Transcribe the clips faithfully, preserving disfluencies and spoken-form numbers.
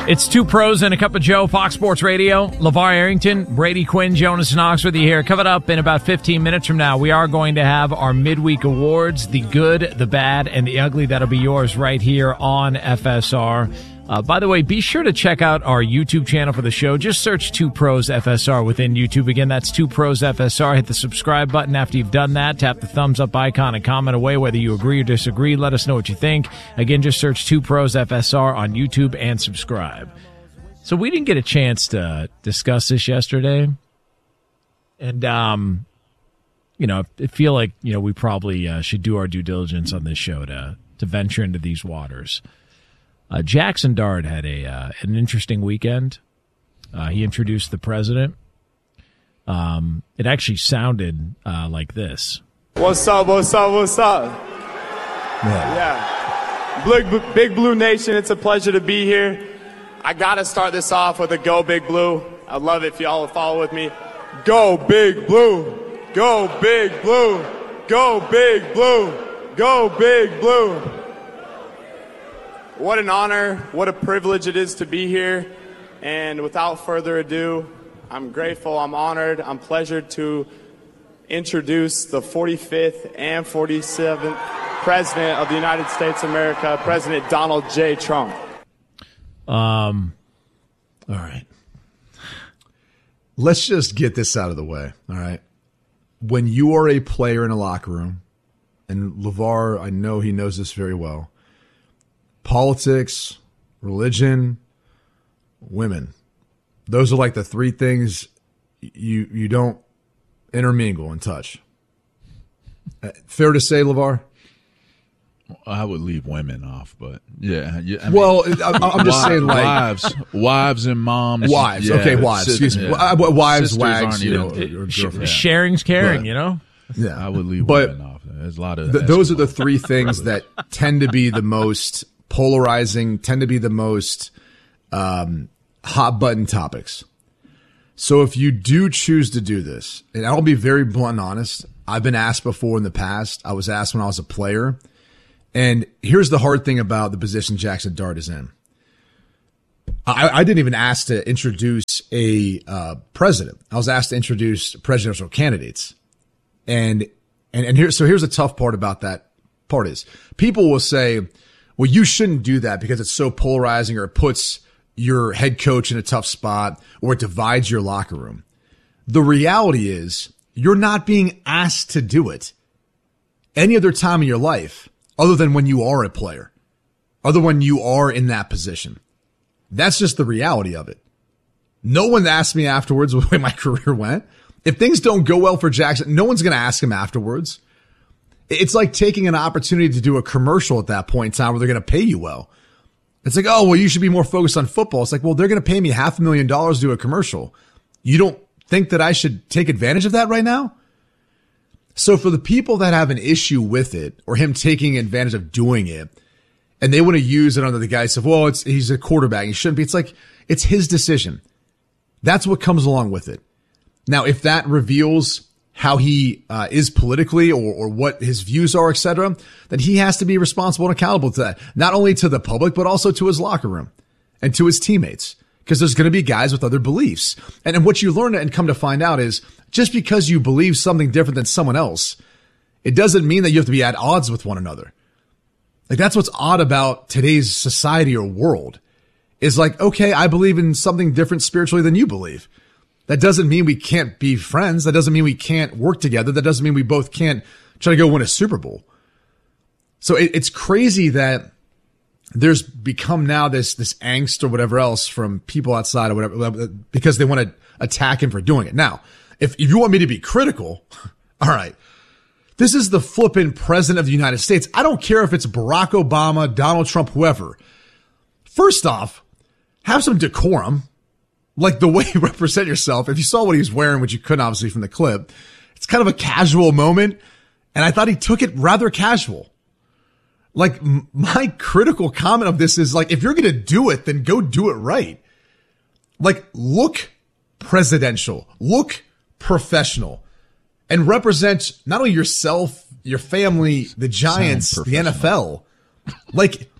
It's Two Pros and a Cup of Joe, Fox Sports Radio. LeVar Arrington, Brady Quinn, Jonas Knox with you here. Coming up in about fifteen minutes from now, we are going to have our midweek awards, the good, the bad, and the ugly. That'll be yours right here on F S R. Uh, by the way, be sure to check out our YouTube channel for the show. Just search Two Pros F S R within YouTube. Again, that's Two Pros F S R. Hit the subscribe button after you've done that. Tap the thumbs up icon and comment away whether you agree or disagree. Let us know what you think. Again, just search Two Pros F S R on YouTube and subscribe. So we didn't get a chance to discuss this yesterday. And, um, you know, I feel like, you know, we probably uh, should do our due diligence on this show to, to venture into these waters. Uh, Jackson Dart had a uh, an interesting weekend. Uh, he introduced the president. Um, it actually sounded uh, like this. What's up, what's up, what's up? Yeah. yeah. Big, Big Blue Nation, it's a pleasure to be here. I got to start this off with a Go Big Blue. I'd love it if y'all would follow with me. Go Big Blue. Go Big Blue. Go Big Blue. Go Big Blue. What an honor, what a privilege it is to be here. And without further ado, I'm grateful, I'm honored, I'm pleasured to introduce the forty-fifth and forty-seventh President of the United States of America, President Donald J. Trump. Um, all right. Let's just get this out of the way, all right? When you are a player in a locker room, and LeVar, I know he knows this very well, politics, religion, women. Those are like the three things you you don't intermingle and touch. Uh, fair to say, LeVar? I would leave women off, but yeah. yeah I mean, well, I, I'm just saying, like wives, wives and moms. Wives, yeah, okay, wives. Sis, excuse me, yeah. wives, Sisters wags. You know, even, or, or sh- girlfriend. sharing's caring. But, you know. Yeah, I would leave but women off. There's a lot of th- those are the three things that tend to be the most polarizing, tend to be the most um, hot button topics. So if you do choose to do this, and I'll be very blunt and honest, I've been asked before in the past. I was asked when I was a player. And here's the hard thing about the position Jackson Dart is in. I, I didn't even ask to introduce a uh, president. I was asked to introduce presidential candidates. And and and here, so here's the tough part about that part is people will say, well, you shouldn't do that because it's so polarizing or it puts your head coach in a tough spot or it divides your locker room. The reality is you're not being asked to do it any other time in your life other than when you are a player, other when you are in that position. That's just the reality of it. No one asked me afterwards the way my career went. If things don't go well for Jackson, no one's going to ask him afterwards. It's like taking an opportunity to do a commercial at that point in time where they're going to pay you well. It's like, oh, well, you should be more focused on football. It's like, well, they're going to pay me half a million dollars to do a commercial. You don't think that I should take advantage of that right now? So for the people that have an issue with it or him taking advantage of doing it, and they want to use it under the guise of, well, it's, he's a quarterback. He shouldn't be. It's like, it's his decision. That's what comes along with it. Now, if that reveals how he uh, is politically or, or what his views are, et cetera, then he has to be responsible and accountable to that, not only to the public, but also to his locker room and to his teammates, because there's going to be guys with other beliefs. And, and what you learn and come to find out is just because you believe something different than someone else, it doesn't mean that you have to be at odds with one another. Like, that's what's odd about today's society or world is like, okay, I believe in something different spiritually than you believe. That doesn't mean we can't be friends. That doesn't mean we can't work together. That doesn't mean we both can't try to go win a Super Bowl. So it, it's crazy that there's become now this, this angst or whatever else from people outside or whatever, because they want to attack him for doing it. Now, if, if you want me to be critical, all right, this is the flippin' president of the United States. I don't care if it's Barack Obama, Donald Trump, whoever. First off, have some decorum. Like the way you represent yourself. If you saw what he was wearing, which you couldn't obviously from the clip, it's kind of a casual moment. And I thought he took it rather casual. Like m- my critical comment of this is like, if you're going to do it, then go do it right. Like look presidential, look professional, and represent not only yourself, your family, the Giants, the N F L. Like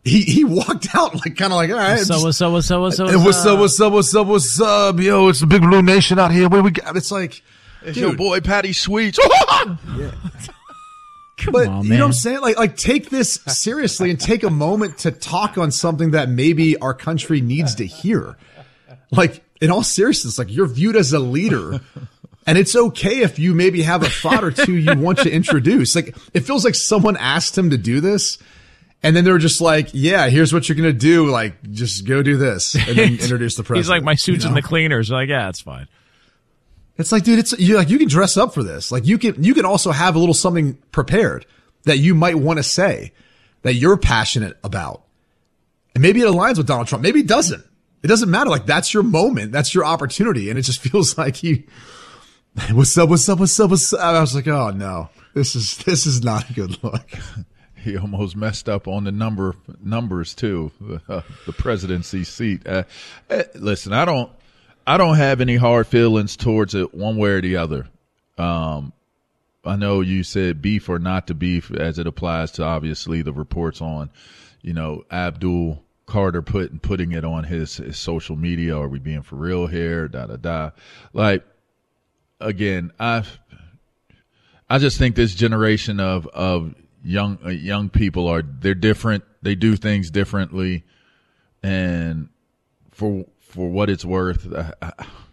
he he walked out like kind of like, all right. So what's up, what's up, what's up, what's up, what's up, what's up, what's up, yo, it's the Big Blue Nation out here. Where we got? It's like, it's dude, your boy Patty Sweets. yeah. Come but on, you man. know what I'm saying? Like, like take this seriously and take a moment to talk on something that maybe our country needs to hear. Like, in all seriousness, like you're viewed as a leader, and it's okay if you maybe have a thought or two you want to introduce. Like, it feels like someone asked him to do this, and then they were just like, "Yeah, here's what you're gonna do. Like, just go do this," and then introduce the president. He's like, "My suit's you know? in the cleaners." Like, yeah, it's fine. It's like, dude, it's you like you can dress up for this. Like you can you can also have a little something prepared that you might want to say that you're passionate about. And maybe it aligns with Donald Trump. Maybe it doesn't. It doesn't matter. Like that's your moment. That's your opportunity. And it just feels like he what's up, what's up, what's up, what's up? I was like, oh no. This is this is not a good look. He almost messed up on the number numbers too. Uh, the presidency seat. Uh, uh, listen, I don't I don't have any hard feelings towards it one way or the other. Um, I know you said beef or not to beef as it applies to obviously the reports on, you know, Abdul Carter put, putting it on his, his social media. Are we being for real here? Da, da, da. Like, again, I I just think this generation of, of young uh, young people are, they're different. They do things differently. And for For what it's worth, I,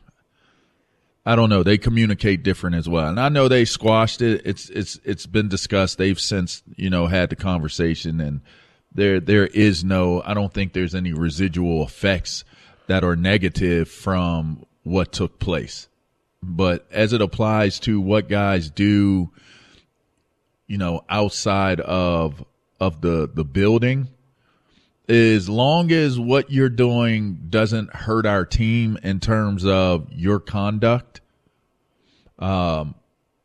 I don't know. They communicate different as well, and I know they squashed it. It's it's it's been discussed. They've since you know had the conversation, and there there is no. I don't think there's any residual effects that are negative from what took place. But as it applies to what guys do, you know, outside of of the the building. As long as what you're doing doesn't hurt our team in terms of your conduct, um,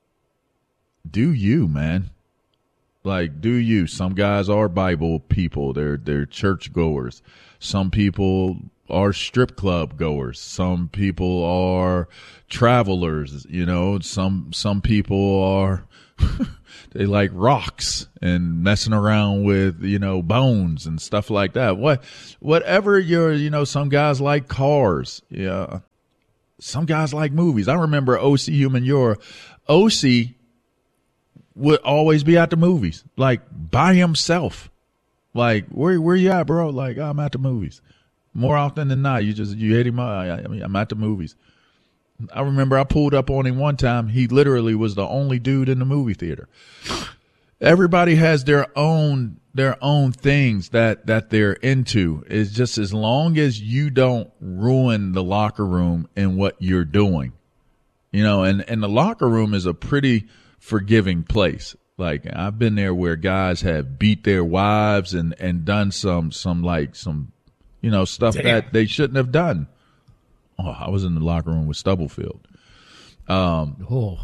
do you, man? Like, do you? Some guys are Bible people. They're, they're church goers. Some people are strip club goers. Some people are travelers, you know, some, some people are, they like rocks and messing around with, you know, bones and stuff like that. What, whatever you're, you know, some guys like cars. Yeah. Some guys like movies. I remember O C Humaniora. O C would always be at the movies, like by himself. Like, where, where you at, bro? Like, oh, I'm at the movies. More often than not, you just, you hit him up. I, I mean, I'm at the movies. I remember I pulled up on him one time. He literally was the only dude in the movie theater. Everybody has their own their own things that, that they're into. It's just as long as you don't ruin the locker room and what you're doing. You know, and, and the locker room is a pretty forgiving place. Like, I've been there where guys have beat their wives and, and done some some like some, you know, stuff Damn. that they shouldn't have done. Oh, I was in the locker room with Stubblefield. Um, oh,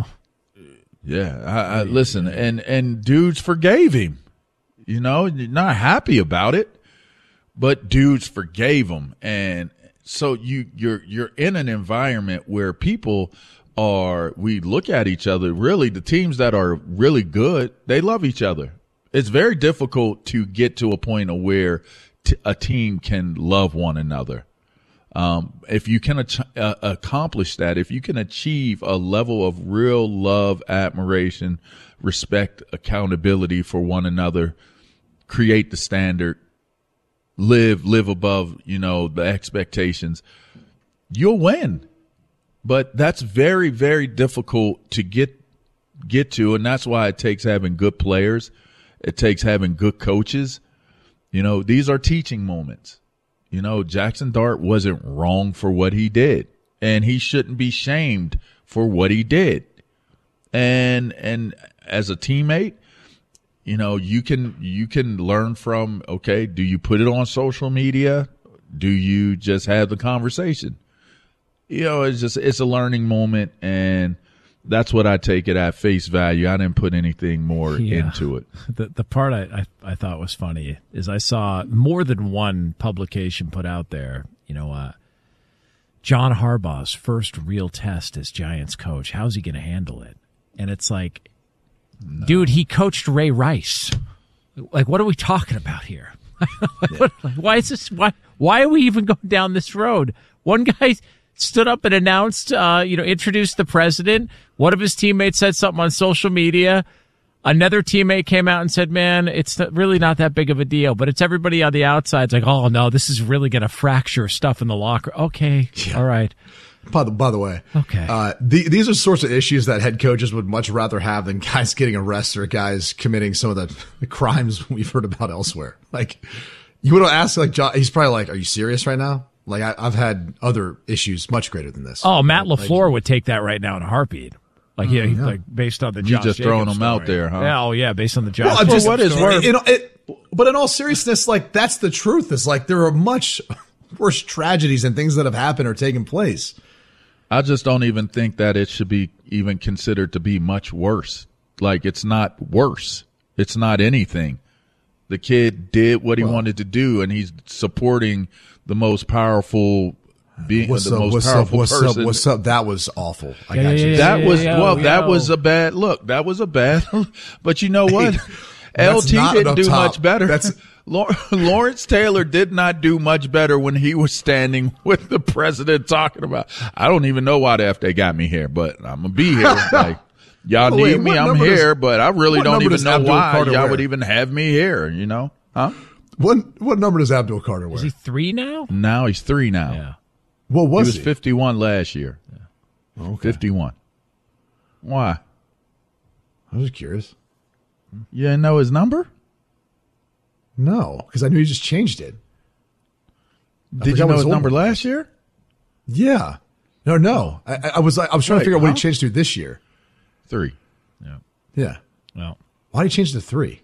yeah. I, I listen, and and dudes forgave him. You know, not happy about it, but dudes forgave him, and so you you're you're in an environment where people are. We look at each other. Really, the teams that are really good, they love each other. It's very difficult to get to a point of where t- a team can love one another. Um, if you can ach- uh, accomplish that, if you can achieve a level of real love, admiration, respect, accountability for one another, create the standard, live, live above, you know, the expectations, you'll win. But that's very, very difficult to get, get to. And that's why it takes having good players. It takes having good coaches. You know, these are teaching moments. You know, Jackson Dart wasn't wrong for what he did, and he shouldn't be shamed for what he did. And and as a teammate, you know, you can you can learn from, okay, do you put it on social media? Do you just have the conversation? You know, it's just it's a learning moment, and that's what I take it at face value. I didn't put anything more yeah. into it. The the part I, I, I thought was funny is I saw more than one publication put out there, you know, uh, John Harbaugh's first real test as Giants coach. How's he going to handle it? And it's like, no. dude, he coached Ray Rice. Like, what are we talking about here? Yeah. Why is this? Why? Why are we even going down this road? One guy stood up and announced, uh, you know, introduced the president. One of his teammates said something on social media. Another teammate came out and said, man, it's not, really not that big of a deal. But it's everybody on the outside. It's like, oh, no, this is really going to fracture stuff in the locker. Okay. Yeah. All right. By the, by the way, okay. Uh, the, these are sorts of issues that head coaches would much rather have than guys getting arrested or guys committing some of the, the crimes we've heard about elsewhere. Like, you would ask, like, John, he's probably like, are you serious right now? Like, I, I've had other issues much greater than this. Oh, Matt LaFleur like, would take that right now in a heartbeat. Like, yeah, yeah. like based on the Josh You just Jacobs throwing them story. out there, huh? Yeah, oh, yeah, based on the Josh well, I'm just, Jacobs what is story. It, it, but in all seriousness, like, that's the truth. Is like, there are much worse tragedies and things that have happened or taken place. I just don't even think that it should be even considered to be much worse. Like, it's not worse. It's not anything. The kid did what he well, wanted to do, and he's supporting the most powerful being, what's the up, most what's powerful up, what's person. Up, what's up? That was awful. I yeah, got yeah, you. Yeah, that yeah, was yeah, well. yeah, that yeah. was a bad look. That was a bad. But you know what? Hey, L T didn't do top. much better. That's Lawrence Taylor did not do much better when he was standing with the president talking about. I don't even know why the F they got me here, but I'm gonna be here. Like, y'all oh, need wait, me, I'm does, here, but I really don't even know Abdul why Carter y'all wear? would even have me here. You know, huh? What what number does Abdul Carter wear? Is he three now? Now he's three now. Yeah. What was he? was he? fifty-one last year. Yeah. Okay. fifty-one. Why? I was just curious. You didn't know his number? No, because I knew he just changed it. I Did you know his number last year? Yeah. No, no. I, I was I was trying Wait, to figure out what huh? he changed to this year. Three. Yeah. Yeah. Well, why did he change to three?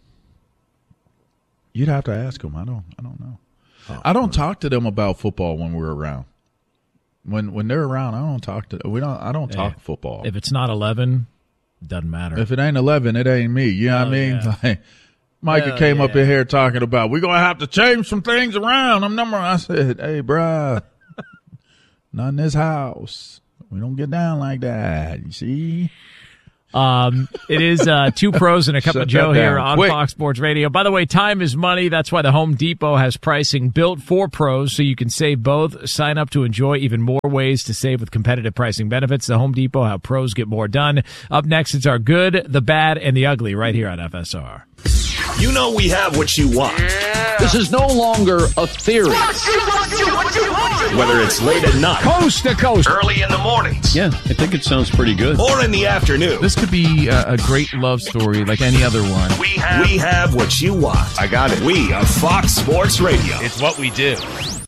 You'd have to ask him. I don't. I don't know. Oh, I don't talk to them about football when we're around. When when they're around, I don't talk to. We don't. I don't talk hey, football. If it's not eleven, it doesn't matter. If it ain't eleven, it ain't me. You know what I mean? Yeah. Like, Micah Hell came yeah. up in here talking about we're gonna have to change some things around. I'm number. I said, hey, bruh, not in this house. We don't get down like that. You see? Um, it is uh, two pros and a cup Shut of Joe that here down. on Quick. Fox Sports Radio. By the way, time is money. That's why the Home Depot has pricing built for pros, so you can save both. Sign up to enjoy even more ways to save with competitive pricing benefits. The Home Depot, how pros get more done. Up next, it's our good, the bad, and the ugly right here on F S R. You know we have what you want. Yeah. This is no longer a theory. What you, what you, what you, what you. Whether it's late at night, Coast to coast, early in the mornings, yeah, I think it sounds pretty good. Or in the afternoon. This could be a, a great love story like any other one. We have, we have what you want. I got it. We are Fox Sports Radio. It's what we do.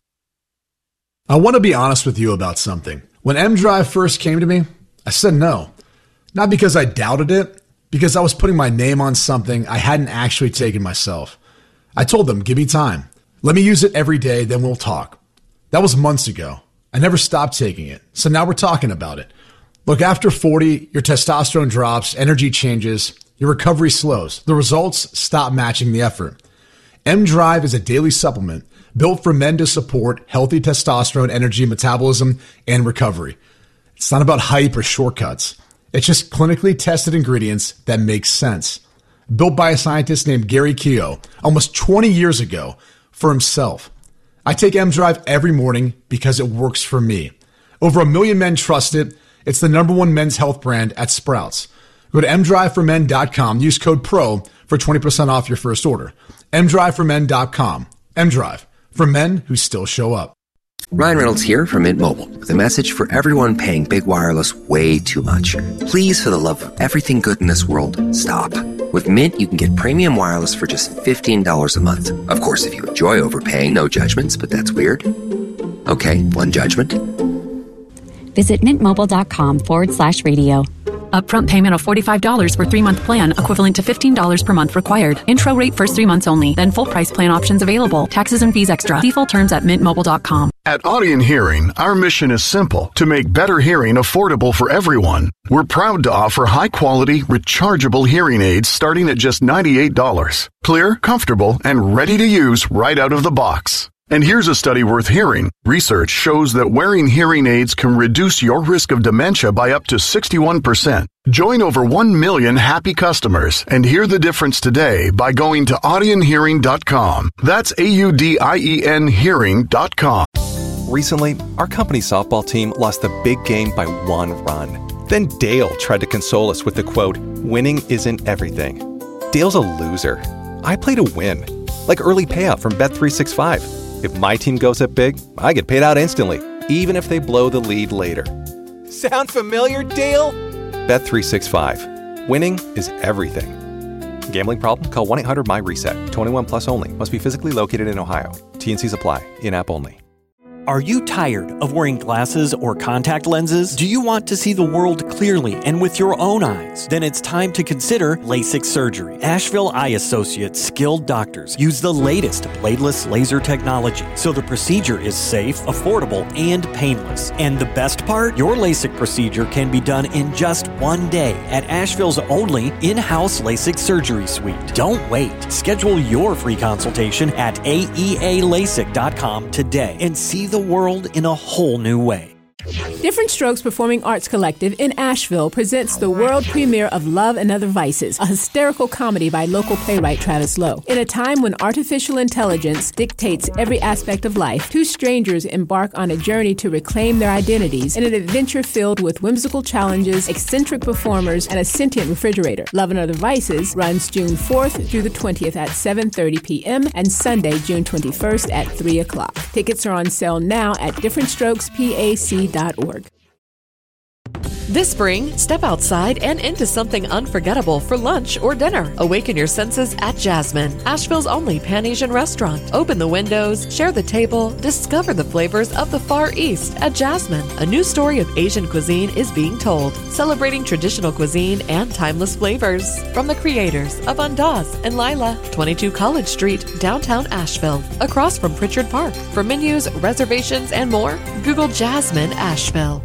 I want to be honest with you about something. When M Drive first came to me, I said no. Not because I doubted it, because I was putting my name on something I hadn't actually taken myself. I told them, give me time. Let me use it every day, then we'll talk. That was months ago. I never stopped taking it. So now we're talking about it. Look, after forty, your testosterone drops, energy changes, your recovery slows. The results stop matching the effort. M Drive is a daily supplement built for men to support healthy testosterone, energy, metabolism, and recovery. It's not about hype or shortcuts. It's just clinically tested ingredients that make sense. Built by a scientist named Gary Keogh almost twenty years ago for himself. I take M Drive every morning because it works for me. Over a million men trust it. It's the number one men's health brand at Sprouts. Go to m drive for men dot com. Use code PRO for twenty percent off your first order. m drive for men dot com. M-Drive, for men who still show up. Ryan Reynolds here from Mint Mobile with a message for everyone paying big wireless way too much. Please, for the love of everything good in this world, stop. With Mint, you can get premium wireless for just fifteen dollars a month. Of course, if you enjoy overpaying, no judgments, but that's weird. Okay, one judgment. Visit mintmobile.com forward slash radio. Upfront payment of forty-five dollars for three-month plan, equivalent to fifteen dollars per month required. Intro rate first three months only, then full price plan options available. Taxes and fees extra. See full terms at mint mobile dot com. At Audien Hearing, our mission is simple: to make better hearing affordable for everyone. We're proud to offer high-quality, rechargeable hearing aids starting at just ninety-eight dollars. Clear, comfortable, and ready to use right out of the box. And here's a study worth hearing. Research shows that wearing hearing aids can reduce your risk of dementia by up to sixty-one percent. Join over one million happy customers and hear the difference today by going to audien hearing dot com. That's A U D I E N hearing dot com. Recently, our company's softball team lost the big game by one run. Then Dale tried to console us with the quote, "Winning isn't everything." Dale's a loser. I play to win, like early payout from Bet three sixty-five. If my team goes up big, I get paid out instantly, even if they blow the lead later. Sound familiar, Dale? Bet three sixty-five. Winning is everything. Gambling problem? Call one eight hundred M Y reset. twenty-one plus only. Must be physically located in Ohio. T and C's apply. In-app only. Are you tired of wearing glasses or contact lenses? Do you want to see the world clearly and with your own eyes? Then it's time to consider LASIK surgery. Asheville Eye Associates skilled doctors use the latest bladeless laser technology, so the procedure is safe, affordable, and painless. And the best part? Your LASIK procedure can be done in just one day at Asheville's only in-house LASIK surgery suite. Don't wait. Schedule your free consultation at A E A lasik dot com today and see the world in a whole new way. Different Strokes Performing Arts Collective in Asheville presents the world premiere of Love and Other Vices, a hysterical comedy by local playwright Travis Lowe. In a time when artificial intelligence dictates every aspect of life, two strangers embark on a journey to reclaim their identities in an adventure filled with whimsical challenges, eccentric performers, and a sentient refrigerator. Love and Other Vices runs June fourth through the twentieth at seven thirty p.m. and Sunday, June twenty-first at three o'clock. Tickets are on sale now at different strokes pac dot org. This spring, step outside and into something unforgettable for lunch or dinner. Awaken your senses at Jasmine, Asheville's only Pan-Asian restaurant. Open the windows, share the table, discover the flavors of the Far East at Jasmine. A new story of Asian cuisine is being told, celebrating traditional cuisine and timeless flavors. From the creators of Andaz and Lila, twenty-two College Street, downtown Asheville, across from Pritchard Park. For menus, reservations, and more, Google Jasmine Asheville.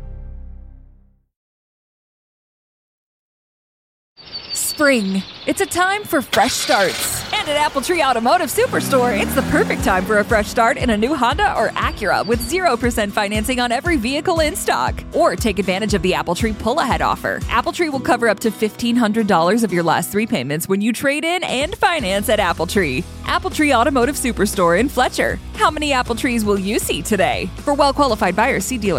Spring. It's a time for fresh starts. And at AppleTree Automotive Superstore, it's the perfect time for a fresh start in a new Honda or Acura with zero percent financing on every vehicle in stock. Or take advantage of the AppleTree pull-ahead offer. AppleTree will cover up to fifteen hundred dollars of your last three payments when you trade in and finance at AppleTree. AppleTree Automotive Superstore in Fletcher. How many Apple trees will you see today? For well-qualified buyers, see dealer.